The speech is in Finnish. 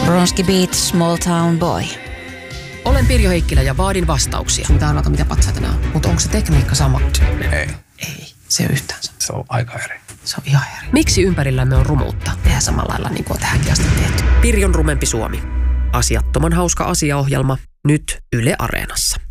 Bronski Beat, Small Town Boy. Olen Pirjo Heikkilä ja vaadin vastauksia. Sun pitää arvata, mitä patsaita nämä on. Mutta onko se tekniikka sama? Ei. Ei, se on yhtään sama. Se on aika eri. Se on ihan eri. Miksi ympärillämme on rumuutta? Tehdään samalla lailla niin kuin on tähänkin asti tehty. Pirjon rumempi Suomi. Asiattoman hauska asiaohjelma nyt Yle Areenassa.